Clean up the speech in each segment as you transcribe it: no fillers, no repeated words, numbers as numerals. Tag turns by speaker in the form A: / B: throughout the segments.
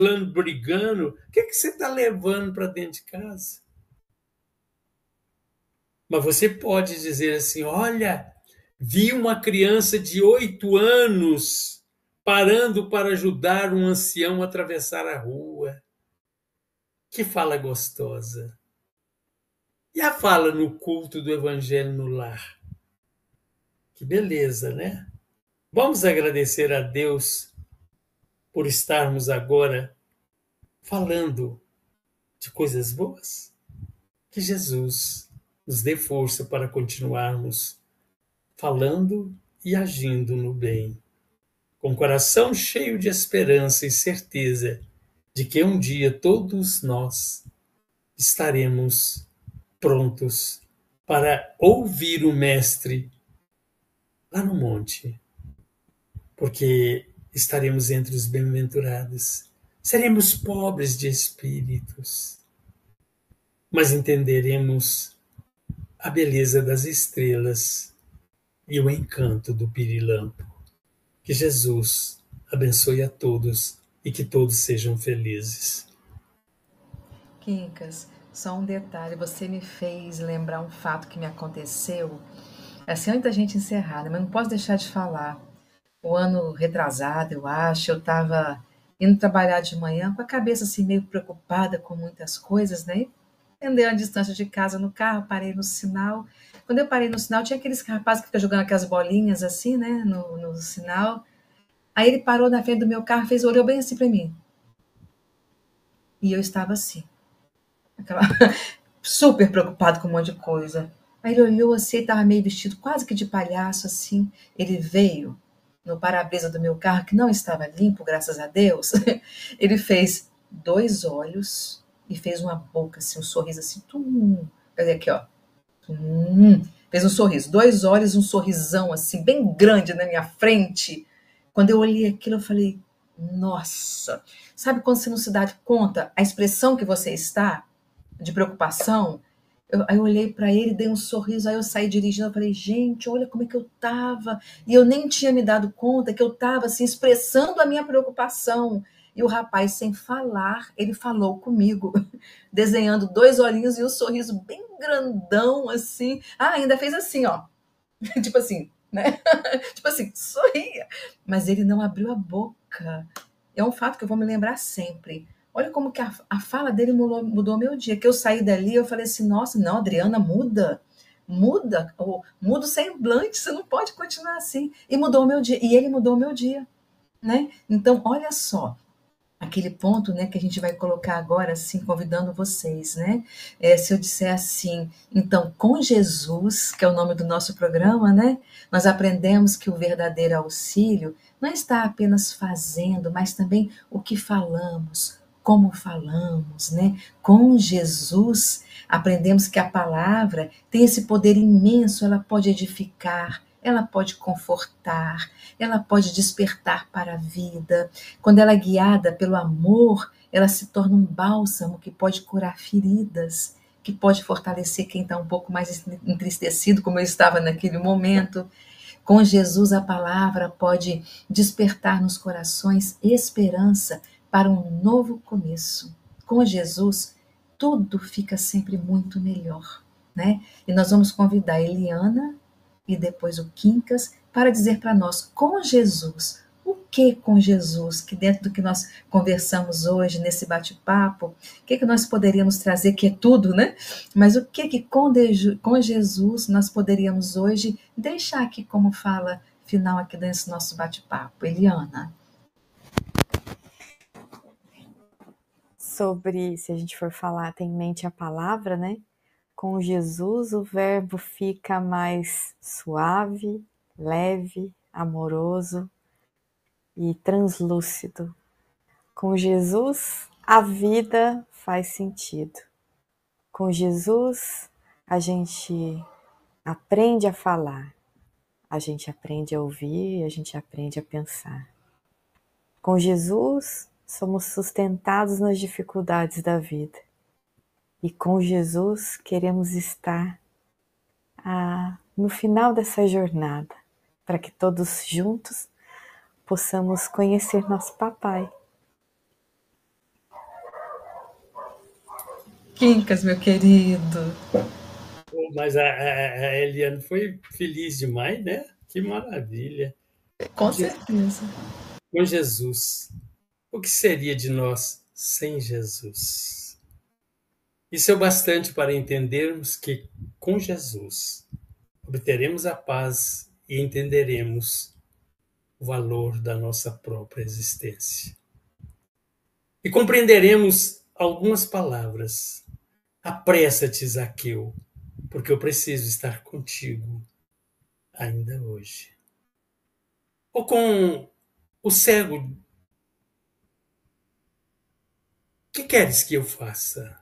A: brigando, o que você está levando para dentro de casa? Mas você pode dizer assim: olha, vi uma criança de 8 anos parando para ajudar um ancião a atravessar a rua. Que fala gostosa. E a fala no culto do Evangelho no lar. Que beleza, né? Vamos agradecer a Deus por estarmos agora falando de coisas boas. Que Jesus nos dê força para continuarmos falando e agindo no bem, com o coração cheio de esperança e certeza de que um dia todos nós estaremos prontos para ouvir o Mestre lá no monte, porque estaremos entre os bem-aventurados. Seremos pobres de espíritos, mas entenderemos a beleza das estrelas e o encanto do pirilampo. Que Jesus abençoe a todos e que todos sejam felizes.
B: Quincas, só um detalhe, você me fez lembrar um fato que me aconteceu, assim, antes da gente encerrar, né? Mas não posso deixar de falar. O ano retrasado, eu acho, eu estava indo trabalhar de manhã com a cabeça assim meio preocupada com muitas coisas, né? Andei a distância de casa no carro, parei no sinal. Quando eu parei no sinal, tinha aqueles rapazes que ficam jogando aquelas bolinhas assim, né, no sinal. Aí ele parou na frente do meu carro, olhou bem assim para mim. E eu estava assim, aquela super preocupado com um monte de coisa. Aí ele olhou assim, estava meio vestido quase que de palhaço assim. Ele veio no para-brisa do meu carro, que não estava limpo, graças a Deus. Ele fez 2 olhos e fez uma boca assim, um sorriso assim, cadê aqui, ó? Fez um sorriso, 2 olhos, um sorrisão assim, bem grande na minha frente. Quando eu olhei aquilo, eu falei, nossa, sabe quando você não se dá conta a expressão que você está, de preocupação? Aí eu olhei para ele, dei um sorriso, aí eu saí dirigindo, eu falei, gente, olha como é que eu tava. E eu nem tinha me dado conta que eu tava assim, expressando a minha preocupação. E o rapaz, sem falar, ele falou comigo, desenhando 2 olhinhos e um sorriso bem grandão, assim. Ah, ainda fez assim, ó. Tipo assim, né? Tipo assim, sorria. Mas ele não abriu a boca. É um fato que eu vou me lembrar sempre. Olha como que a fala dele mudou meu dia. Que eu saí dali, eu falei assim, nossa, não, Adriana, muda, muda o semblante, você não pode continuar assim. E mudou o meu dia, e ele mudou o meu dia, né? Então, olha só, aquele ponto, né, que a gente vai colocar agora, assim, convidando vocês, né? Se eu disser assim, então, com Jesus, que é o nome do nosso programa, né? Nós aprendemos que o verdadeiro auxílio não está apenas fazendo, mas também o que falamos, como falamos, né? Com Jesus, aprendemos que a palavra tem esse poder imenso, ela pode edificar, ela pode confortar, ela pode despertar para a vida. Quando ela é guiada pelo amor, ela se torna um bálsamo que pode curar feridas, que pode fortalecer quem está um pouco mais entristecido, como eu estava naquele momento. Com Jesus, a palavra pode despertar nos corações esperança para um novo começo. Com Jesus, tudo fica sempre muito melhor, né? E nós vamos convidar a Eliana e depois o Quincas para dizer para nós, com Jesus, o que com Jesus, que dentro do que nós conversamos hoje nesse bate-papo, o que nós poderíamos trazer, que é tudo, né? Mas o que com Jesus nós poderíamos hoje deixar aqui como fala final aqui desse nosso bate-papo? Eliana.
C: Sobre, se a gente for falar, tem em mente a palavra, né? Com Jesus o verbo fica mais suave, leve, amoroso e translúcido. Com Jesus a vida faz sentido. Com Jesus a gente aprende a falar, a gente aprende a ouvir, a gente aprende a pensar. Com Jesus somos sustentados nas dificuldades da vida. E com Jesus queremos estar no final dessa jornada, para que todos juntos possamos conhecer nosso papai.
B: Quincas, meu querido.
A: Mas a Eliane foi feliz demais, né? Que maravilha.
B: Com certeza.
A: Com Jesus. O que seria de nós sem Jesus? Isso é o bastante para entendermos que, com Jesus, obteremos a paz e entenderemos o valor da nossa própria existência. E compreenderemos algumas palavras. Apressa-te, Zaqueu, porque eu preciso estar contigo ainda hoje. Ou com o cego: o que queres que eu faça?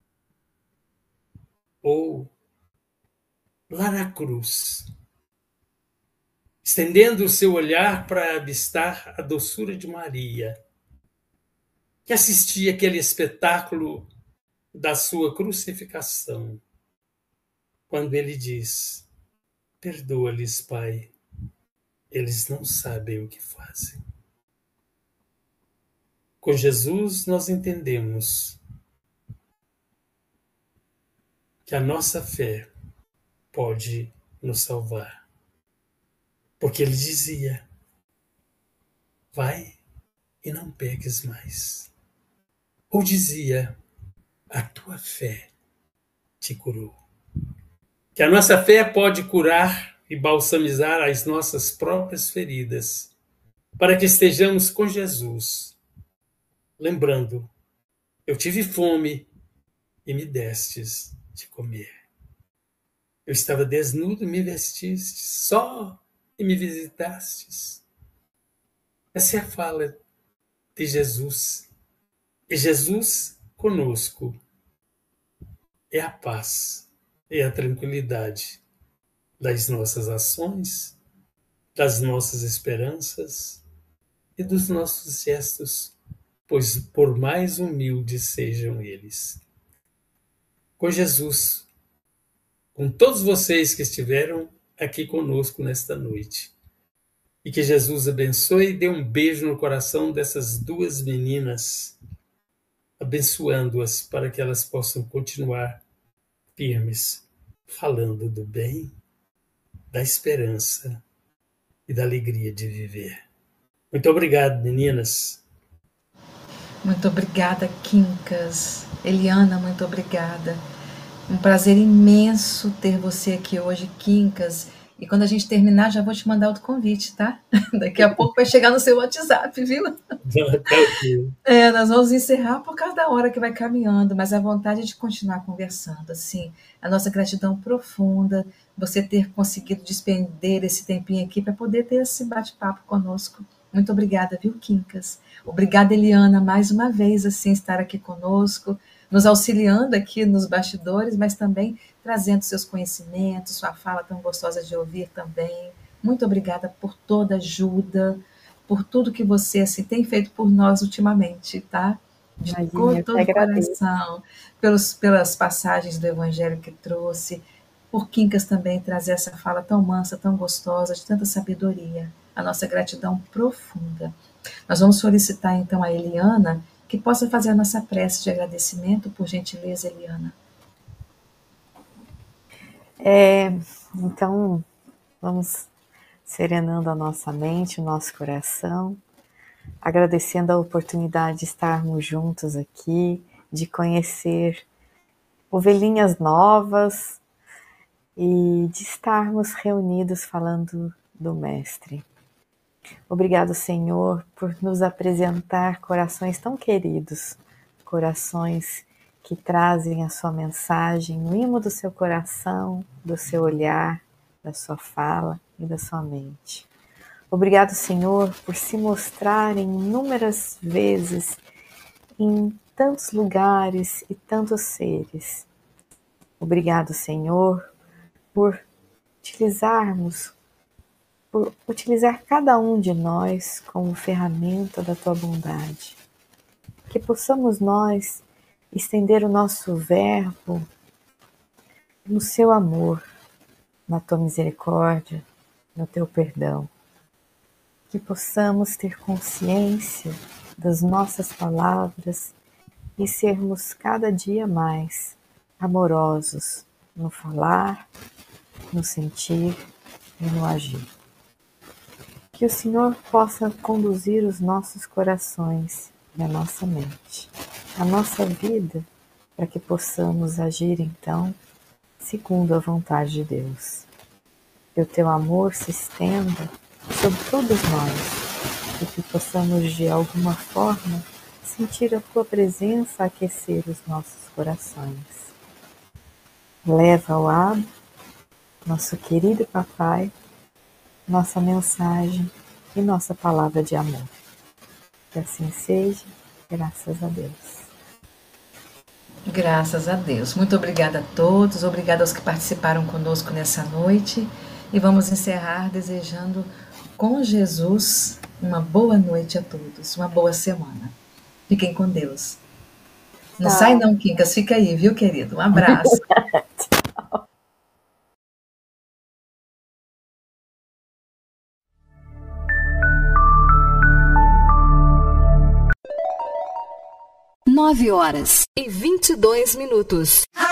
A: Ou lá na cruz, estendendo o seu olhar para avistar a doçura de Maria, que assistia aquele espetáculo da sua crucificação, quando ele diz: perdoa-lhes, Pai, eles não sabem o que fazem. Com Jesus nós entendemos que a nossa fé pode nos salvar. Porque ele dizia: vai e não peques mais. Ou dizia: a tua fé te curou. Que a nossa fé pode curar e balsamizar as nossas próprias feridas, para que estejamos com Jesus, lembrando: eu tive fome e me destes de comer. Eu estava desnudo e me vestiste, só e me visitastes. Essa é a fala de Jesus. E Jesus conosco é a paz, é a tranquilidade das nossas ações, das nossas esperanças e dos nossos gestos, pois por mais humildes sejam eles. Com Jesus, com todos vocês que estiveram aqui conosco nesta noite. E que Jesus abençoe e dê um beijo no coração dessas duas meninas, abençoando-as para que elas possam continuar firmes, falando do bem, da esperança e da alegria de viver. Muito obrigado, meninas.
B: Muito obrigada, Quincas. Eliana, muito obrigada. Um prazer imenso ter você aqui hoje, Quincas. E quando a gente terminar, já vou te mandar outro convite, tá? Daqui a pouco vai chegar no seu WhatsApp, viu? Nós vamos encerrar por causa da hora que vai caminhando, mas a vontade é de continuar conversando, assim. A nossa gratidão profunda, você ter conseguido despender esse tempinho aqui para poder ter esse bate-papo conosco. Muito obrigada, viu, Quincas? Obrigada, Eliana, mais uma vez, assim, estar aqui conosco, nos auxiliando aqui nos bastidores, mas também trazendo seus conhecimentos, sua fala tão gostosa de ouvir também. Muito obrigada por toda ajuda, por tudo que você assim, tem feito por nós ultimamente, tá? De todo o coração, pelas passagens do Evangelho que trouxe, por Quincas também trazer essa fala tão mansa, tão gostosa, de tanta sabedoria. A nossa gratidão profunda. Nós vamos solicitar então a Eliana que possa fazer a nossa prece de agradecimento, por gentileza, Eliana.
C: Então, vamos serenando a nossa mente, o nosso coração, agradecendo a oportunidade de estarmos juntos aqui, de conhecer ovelhinhas novas e de estarmos reunidos falando do Mestre. Obrigado, Senhor, por nos apresentar corações tão queridos, corações que trazem a sua mensagem no imo do seu coração, do seu olhar, da sua fala e da sua mente. Obrigado, Senhor, por se mostrar inúmeras vezes em tantos lugares e tantos seres. Obrigado, Senhor, por utilizar cada um de nós como ferramenta da Tua bondade. Que possamos nós estender o nosso verbo no Seu amor, na Tua misericórdia, no Teu perdão. Que possamos ter consciência das nossas palavras e sermos cada dia mais amorosos no falar, no sentir e no agir. Que o Senhor possa conduzir os nossos corações e a nossa mente, a nossa vida, para que possamos agir então segundo a vontade de Deus. Que o teu amor se estenda sobre todos nós e que possamos de alguma forma sentir a tua presença aquecer os nossos corações. Leva ao Abba, nosso querido Papai, nossa mensagem e nossa palavra de amor. Que assim seja, graças a Deus.
B: Graças a Deus. Muito obrigada a todos, obrigada aos que participaram conosco nessa noite. E vamos encerrar desejando com Jesus uma boa noite a todos, uma boa semana. Fiquem com Deus. Não sai não, Quincas, fica aí, viu, querido? Um abraço.
C: Tchau.
D: 9h22.